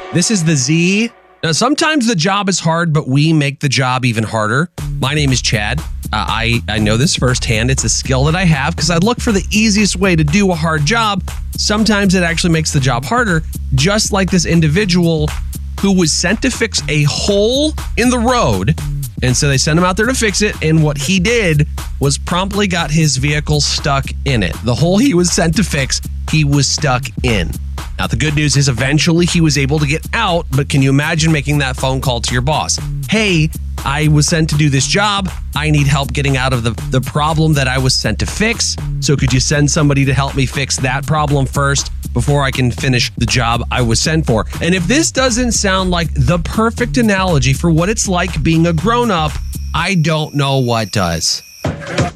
This is the Z. Now, sometimes the job is hard, but we make the job even harder. My name is Chad. I know this firsthand. It's a skill that I have because I look for the easiest way to do a hard job. Sometimes it actually makes the job harder, just like this individual who was sent to fix a hole in the road. And so they sent him out there to fix it. And what he did was promptly got his vehicle stuck in it. The hole he was sent to fix, he was stuck in. Now, the good news is eventually he was able to get out, but can you imagine making that phone call to your boss? Hey, I was sent to do this job. I need help getting out of the problem that I was sent to fix. So could you send somebody to help me fix that problem first before I can finish the job I was sent for? And if this doesn't sound like the perfect analogy for what it's like being a grown-up, I don't know what does.